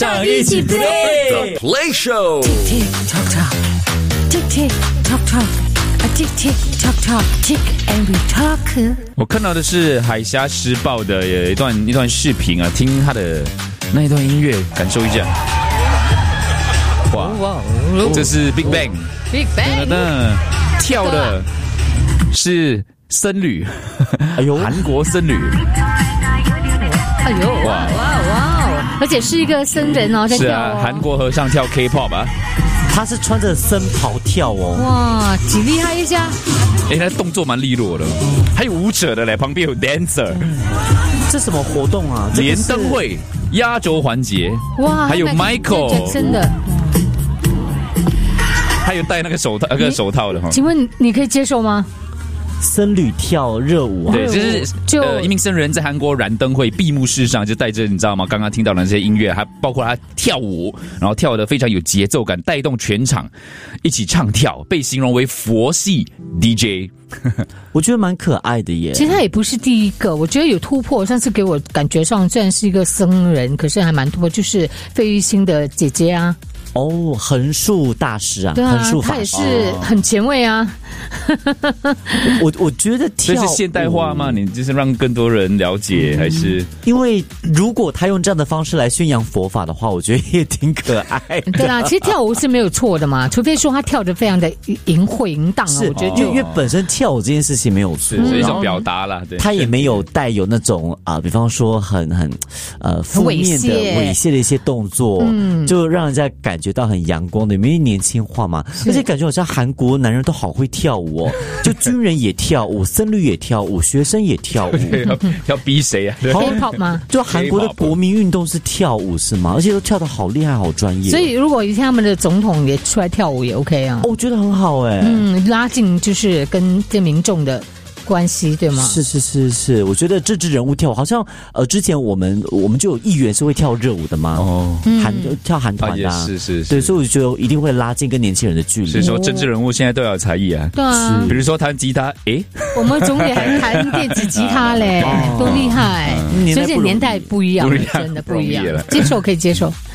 大一起 play The Play Show。 Tick tock tock, tick tick tock tock, a tick tick tock tock, tick and we talk。 我看到的是海峡时报的一段视频啊，听他的那一段音乐，感受一下。哇，这是 Big Bang，Big Bang， 跳的是僧侣， 哎呦， 韩国僧侣。 哎呦，哇！而且是一个僧人哦，在跳哦。 是啊，韩国和尚跳 K-pop 啊。 他是穿着僧袍跳哦。 哇，几厉害一下！ 他动作蛮利落的，还有舞者的嘞，旁边有 dancer。 这什么活动啊？ 连灯会压轴环节， 哇， 还有 Michael 真的， 还有戴那个手套的哈。 请问你可以接受吗？ 僧侣跳热舞啊？ 对，就是一名僧人在韩国燃灯会闭幕式上就带着你知道吗？刚刚听到的那些音乐，还包括他跳舞，然后跳得非常有节奏感，带动全场一起唱跳，被形容为佛系 DJ。 我觉得蛮可爱的耶。 其实他也不是第一个，我觉得有突破。上次给我感觉上虽然是一个僧人，可是还蛮突破，就是费玉清的姐姐啊。 哦，横竖大师啊， 对啊， 横竖法他也是很前卫啊。 我觉得跳这是现代化吗？你就是让更多人了解，还是？ 因为如果他用这样的方式来宣扬佛法的话，我觉得也挺可爱的。 对啊，其实跳舞是没有错的嘛，除非说他跳得非常的淫秽淫荡啊，我觉得因为本身跳舞这件事情没有错， 是一种表达啦。对， 他也没有带有那种比方说很负面的猥亵的一些动作，就让人家感觉到很阳光的，因为年轻化嘛，而且感觉好像韩国男人都好会跳舞哦，就军人也跳舞，僧侣也跳舞，学生也跳舞， 要逼谁啊 ？K-pop 吗？ 就韩国的国民运动是跳舞是吗？而且都跳得好厉害，好专业。 所以如果一天他们的总统也出来跳舞也 OK 啊， 我觉得很好哎， 拉近就是跟这民众的关系，对吗？ 是，我觉得政治人物跳舞，好像之前我们就有议员是会跳热舞的嘛，跳韩团的， 是， 对，所以我觉得一定会拉近跟年轻人的距离。 是说政治人物现在都要有才艺啊， 对啊， 比如说弹吉他， 我们总理还弹电子吉他嘞，多厉害！所以年代不一样，真的不一样，接受可以接受。